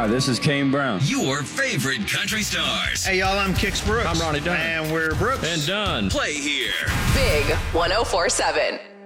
this is Kane Brown. Your favorite country stars. Hey, y'all, I'm Kix Brooks. I'm Ronnie Dunn. And we're Brooks. And Dunn. Play here. Big 104.7.